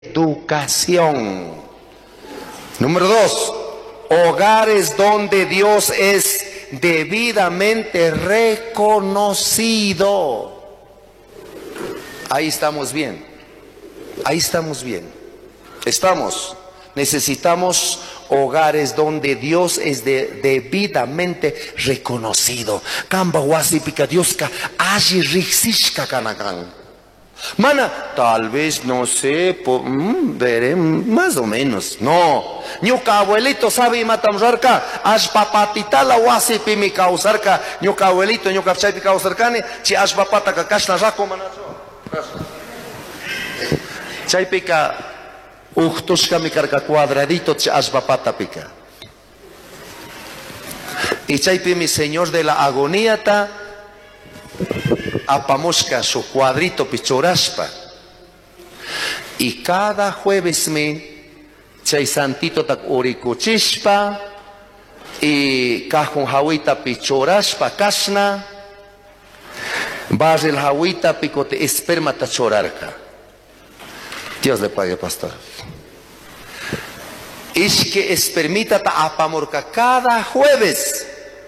educación. Número 2, hogares donde Dios es debidamente reconocido. Ahí estamos bien. Ahí estamos bien. Necesitamos hogares donde Dios es debidamente reconocido. Kamba wasipika Dioska aji riksishka kanakan. Mana, tal vez, no sé, veré, más o menos. No. Ñuka abuelito sabe matamjarka, ash papatita la wasipi mi causarka, ñuka abuelito, ñuka chaypi causarkane, chi ash papata ka kashna rako manacho. Chaypika uchtushka mi karka cuadradito chi ash papata pika. Y chaypi mi señor de la agonía ta apamoshka su cuadrito pichoraspa. Y cada jueves chay santito tak urikuchispa y cajun hawita pichoraspa kashna barril hawita picote esperma tachorarka. Dios le pague, pastor. Es que espermita ta apamorka cada jueves.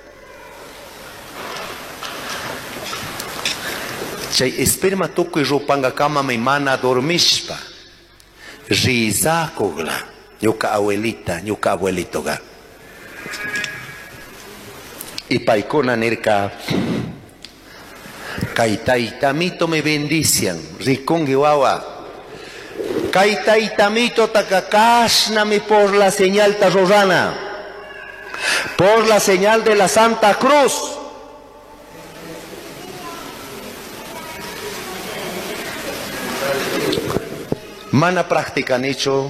Chay esperma toko y ropanga kama mi mana dormishpa. Rizakogla. Ñuka abuelita, ñuka abuelito ga. Y paikona nerka. Kaitaitamito me bendician. Rikongi wawa. Kaitaitamito takakashnami por la señal tarrorana. Por la señal de la Santa Cruz. Mana practican hecho,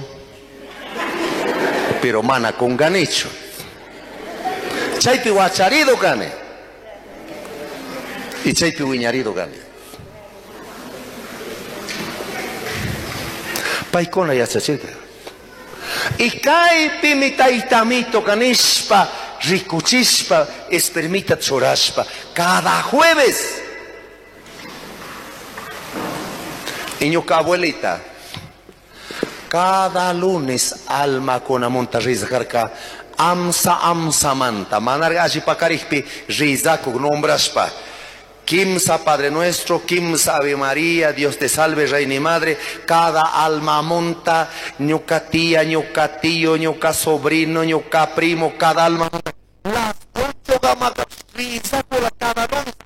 pero mana con ganecho. Chaypi guacharido gane. Y chaypi guiñarido gane. Paikona ya chachirka. Y kaipi mi taitamito ganishpa, rikuchispa, espermita choraspa. Cada jueves. Y ñuka abuelita. Cada lunes alma con amonta rizkarka amsa manta manarga ajipakarikpi rizako nombraspa Kimsa Padre Nuestro, Kimsa Ave María, Dios te salve Reina y Madre. Cada alma monta, ñuka tía, ñuka tío, ñuka sobrino, ñuka primo, cada alma las 8 gamatas rizako la cada lunes